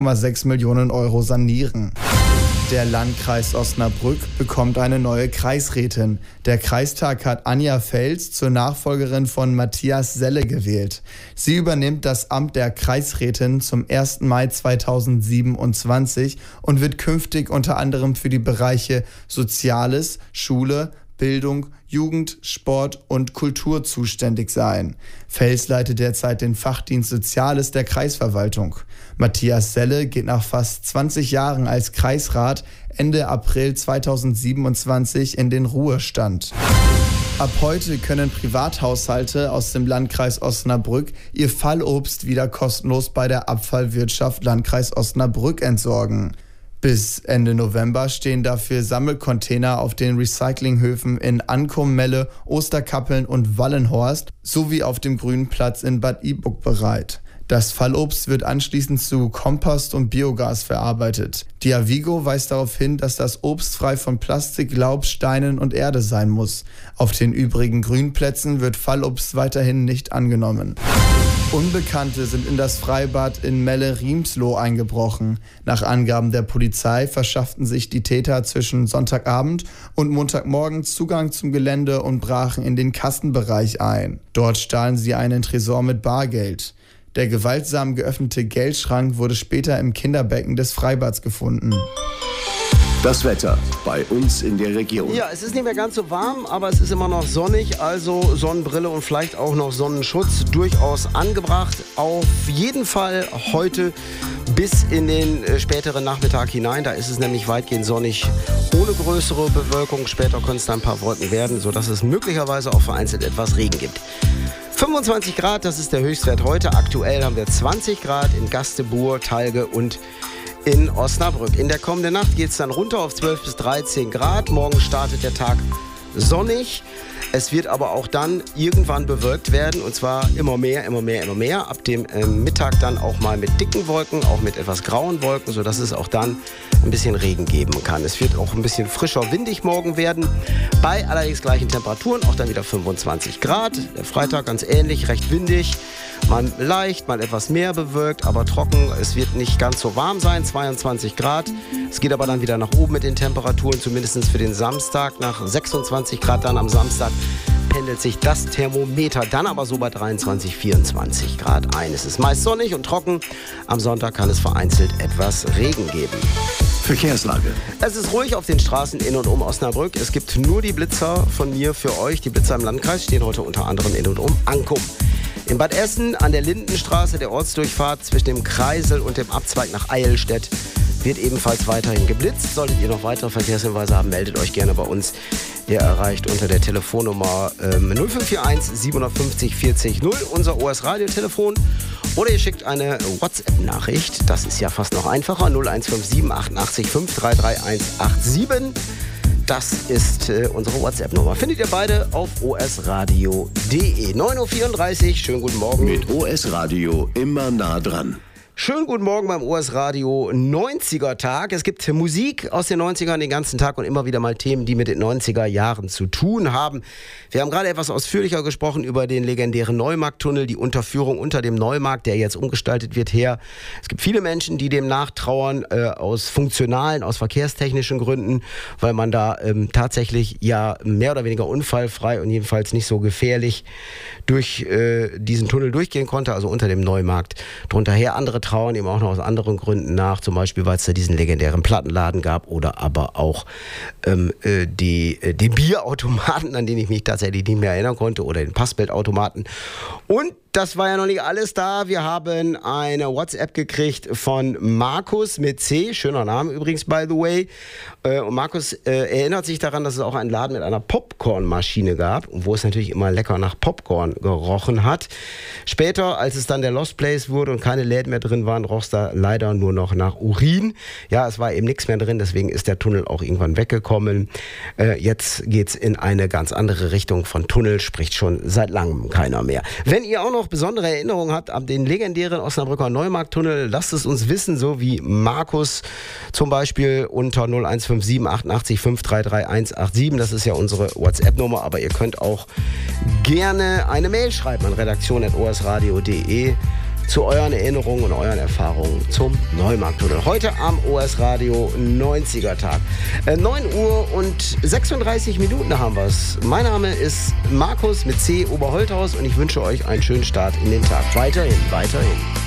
1,6 Millionen Euro sanieren. Der Landkreis Osnabrück bekommt eine neue Kreisrätin. Der Kreistag hat Anja Fels zur Nachfolgerin von Matthias Selle gewählt. Sie übernimmt das Amt der Kreisrätin zum 1. Mai 2027 und wird künftig unter anderem für die Bereiche Soziales, Schule, Bildung, Jugend, Sport und Kultur zuständig sein. Fels leitet derzeit den Fachdienst Soziales der Kreisverwaltung. Matthias Selle geht nach fast 20 Jahren als Kreisrat Ende April 2027 in den Ruhestand. Ab heute können Privathaushalte aus dem Landkreis Osnabrück ihr Fallobst wieder kostenlos bei der Abfallwirtschaft Landkreis Osnabrück entsorgen. Bis Ende November stehen dafür Sammelcontainer auf den Recyclinghöfen in Ankum, Melle, Osterkappeln und Wallenhorst sowie auf dem Grünen Platz in Bad Iburg bereit. Das Fallobst wird anschließend zu Kompost und Biogas verarbeitet. Die Avigo weist darauf hin, dass das Obst frei von Plastik, Laub, Steinen und Erde sein muss. Auf den übrigen Grünplätzen wird Fallobst weiterhin nicht angenommen. Unbekannte sind in das Freibad in Melle-Riemsloh eingebrochen. Nach Angaben der Polizei verschafften sich die Täter zwischen Sonntagabend und Montagmorgen Zugang zum Gelände und brachen in den Kassenbereich ein. Dort stahlen sie einen Tresor mit Bargeld. Der gewaltsam geöffnete Geldschrank wurde später im Kinderbecken des Freibads gefunden. Das Wetter bei uns in der Region. Ja, es ist nicht mehr ganz so warm, aber es ist immer noch sonnig, also Sonnenbrille und vielleicht auch noch Sonnenschutz durchaus angebracht. Auf jeden Fall heute bis in den späteren Nachmittag hinein. Da ist es nämlich weitgehend sonnig, ohne größere Bewölkung. Später können es dann ein paar Wolken werden, sodass es möglicherweise auch vereinzelt etwas Regen gibt. 25 Grad, das ist der Höchstwert heute. Aktuell haben wir 20 Grad in Gastebuhr, Talge und in Osnabrück. In der kommenden Nacht geht es dann runter auf 12 bis 13 Grad. Morgen startet der Tag sonnig. Es wird aber auch dann irgendwann bewölkt werden und zwar immer mehr. Ab dem Mittag dann auch mal mit dicken Wolken, auch mit etwas grauen Wolken, sodass es auch dann ein bisschen Regen geben kann. Es wird auch ein bisschen frischer, windig morgen werden, bei allerdings gleichen Temperaturen, auch dann wieder 25 Grad. Der Freitag ganz ähnlich, recht windig, mal leicht, mal etwas mehr bewölkt, aber trocken. Es wird nicht ganz so warm sein, 22 Grad. Es geht aber dann wieder nach oben mit den Temperaturen, zumindest für den Samstag. Nach 26 Grad dann am Samstag pendelt sich das Thermometer dann aber so bei 23, 24 Grad ein. Es ist meist sonnig und trocken. Am Sonntag kann es vereinzelt etwas Regen geben. Verkehrslage. Es ist ruhig auf den Straßen in und um Osnabrück. Es gibt nur die Blitzer von mir für euch. Die Blitzer im Landkreis stehen heute unter anderem in und um Ankum. In Bad Essen an der Lindenstraße, der Ortsdurchfahrt zwischen dem Kreisel und dem Abzweig nach Eilstedt, wird ebenfalls weiterhin geblitzt. Solltet ihr noch weitere Verkehrshinweise haben, meldet euch gerne bei uns. Ihr erreicht unter der Telefonnummer 0541 750 40 0 unser OS-Radio-Telefon. Oder ihr schickt eine WhatsApp-Nachricht. Das ist ja fast noch einfacher. 0157 88 533 187. Das ist unsere WhatsApp-Nummer. Findet ihr beide auf osradio.de. 9.34 Uhr. Schönen guten Morgen. Mit OS Radio immer nah dran. Schönen guten Morgen beim OS Radio 90er Tag. Es gibt Musik aus den 90ern den ganzen Tag und immer wieder mal Themen, die mit den 90er Jahren zu tun haben. Wir haben gerade etwas ausführlicher gesprochen über den legendären Neumarkttunnel, die Unterführung unter dem Neumarkt, der jetzt umgestaltet wird her. Es gibt viele Menschen, die dem nachtrauern, aus funktionalen, aus verkehrstechnischen Gründen, weil man da tatsächlich ja mehr oder weniger unfallfrei und jedenfalls nicht so gefährlich durch diesen Tunnel durchgehen konnte, also unter dem Neumarkt drunter her. Andere trauern eben auch noch aus anderen Gründen nach, zum Beispiel, weil es da diesen legendären Plattenladen gab oder aber auch den Bierautomaten, an den ich mich tatsächlich nicht mehr erinnern konnte, oder den Passbildautomaten. Und das war ja noch nicht alles da. Wir haben eine WhatsApp gekriegt von Markus mit C. Schöner Name übrigens, by the way. Und Markus erinnert sich daran, dass es auch einen Laden mit einer Popcornmaschine gab, wo es natürlich immer lecker nach Popcorn gerochen hat. Später, als es dann der Lost Place wurde und keine Läden mehr drin waren, roch es da leider nur noch nach Urin. Ja, es war eben nichts mehr drin, deswegen ist der Tunnel auch irgendwann weggekommen. Jetzt geht's in eine ganz andere Richtung. Von Tunnel spricht schon seit langem keiner mehr. Wenn ihr auch noch besondere Erinnerungen habt an den legendären Osnabrücker Neumarkttunnel, lasst es uns wissen, so wie Markus zum Beispiel unter 0157 88 533 187. Das ist ja unsere WhatsApp-Nummer, aber ihr könnt auch gerne eine Mail schreiben an redaktion@osradio.de zu euren Erinnerungen und euren Erfahrungen zum Neumarkttunnel. Heute am OS Radio 90er Tag. 9 Uhr und 36 Minuten haben wir es. Mein Name ist Markus mit C. Oberholthaus und ich wünsche euch einen schönen Start in den Tag. Weiterhin.